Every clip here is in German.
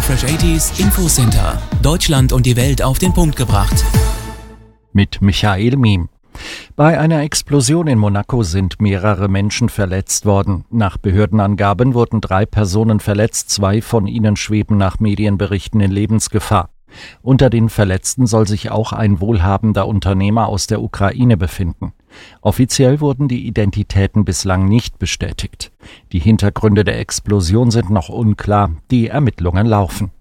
Fresh 80s Infocenter. Deutschland und die Welt auf den Punkt gebracht. Mit Michael Miem. Bei einer Explosion in Monaco sind mehrere Menschen verletzt worden. Nach Behördenangaben wurden 3 Personen verletzt, 2 von ihnen schweben nach Medienberichten in Lebensgefahr. Unter den Verletzten soll sich auch ein wohlhabender Unternehmer aus der Ukraine befinden. Offiziell wurden die Identitäten bislang nicht bestätigt. Die Hintergründe der Explosion sind noch unklar, die Ermittlungen laufen.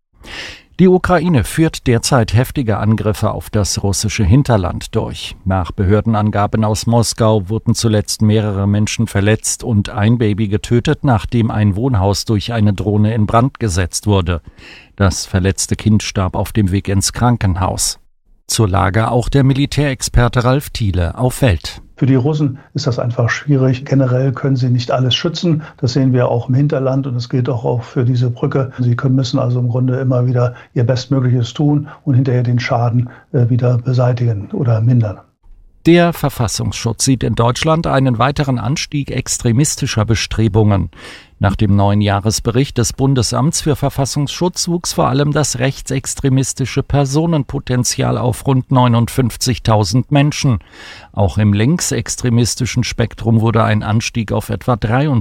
Die Ukraine führt derzeit heftige Angriffe auf das russische Hinterland durch. Nach Behördenangaben aus Moskau wurden zuletzt mehrere Menschen verletzt und ein Baby getötet, nachdem ein Wohnhaus durch eine Drohne in Brand gesetzt wurde. Das verletzte Kind starb auf dem Weg ins Krankenhaus. Zur Lage auch der Militärexperte Ralf Thiele auf Welt. Für die Russen ist das einfach schwierig. Generell können sie nicht alles schützen. Das sehen wir auch im Hinterland und es gilt auch für diese Brücke. Sie müssen also im Grunde immer wieder ihr Bestmögliches tun und hinterher den Schaden wieder beseitigen oder mindern. Der Verfassungsschutz sieht in Deutschland einen weiteren Anstieg extremistischer Bestrebungen. Nach dem neuen Jahresbericht des Bundesamts für Verfassungsschutz wuchs vor allem das rechtsextremistische Personenpotenzial auf rund 59.000 Menschen. Auch im linksextremistischen Spektrum wurde ein Anstieg auf etwa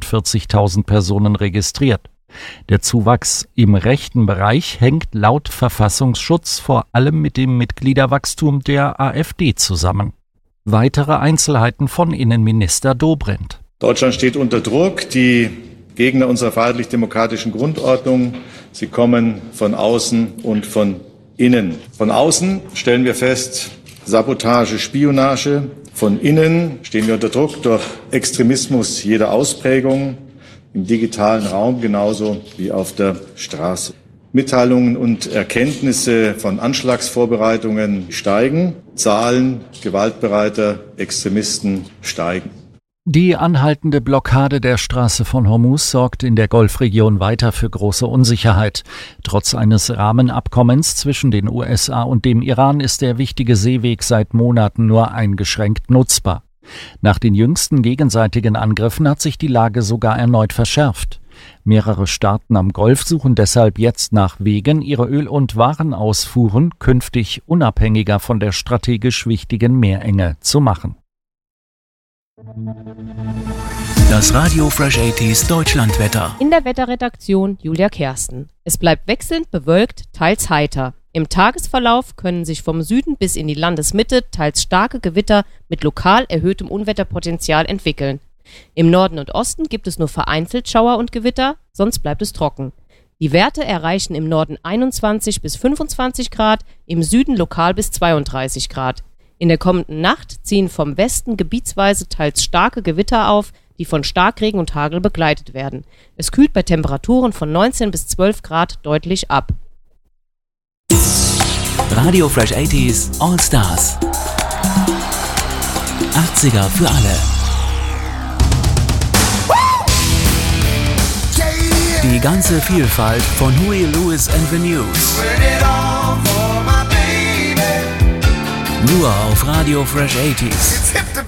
43.000 Personen registriert. Der Zuwachs im rechten Bereich hängt laut Verfassungsschutz vor allem mit dem Mitgliederwachstum der AfD zusammen. Weitere Einzelheiten von Innenminister Dobrindt. Deutschland steht unter Druck. Die Gegner unserer freiheitlich-demokratischen Grundordnung, sie kommen von außen und von innen. Von außen stellen wir fest, Sabotage, Spionage. Von innen stehen wir unter Druck durch Extremismus jeder Ausprägung, im digitalen Raum genauso wie auf der Straße. Mitteilungen und Erkenntnisse von Anschlagsvorbereitungen steigen. Zahlen gewaltbereiter Extremisten steigen. Die anhaltende Blockade der Straße von Hormuz sorgt in der Golfregion weiter für große Unsicherheit. Trotz eines Rahmenabkommens zwischen den USA und dem Iran ist der wichtige Seeweg seit Monaten nur eingeschränkt nutzbar. Nach den jüngsten gegenseitigen Angriffen hat sich die Lage sogar erneut verschärft. Mehrere Staaten am Golf suchen deshalb jetzt nach Wegen, ihre Öl- und Warenausfuhren künftig unabhängiger von der strategisch wichtigen Meerenge zu machen. Das Radio Fresh 80s Deutschlandwetter. In der Wetterredaktion Julia Kersten. Es bleibt wechselnd bewölkt, teils heiter. Im Tagesverlauf können sich vom Süden bis in die Landesmitte teils starke Gewitter mit lokal erhöhtem Unwetterpotenzial entwickeln. Im Norden und Osten gibt es nur vereinzelt Schauer und Gewitter, sonst bleibt es trocken. Die Werte erreichen im Norden 21 bis 25 Grad, im Süden lokal bis 32 Grad. In der kommenden Nacht ziehen vom Westen gebietsweise teils starke Gewitter auf, die von Starkregen und Hagel begleitet werden. Es kühlt bei Temperaturen von 19 bis 12 Grad deutlich ab. Radio Fresh 80s All Stars. 80er für alle. Die ganze Vielfalt von Huey Lewis and the News. Nur auf Radio Fresh 80s.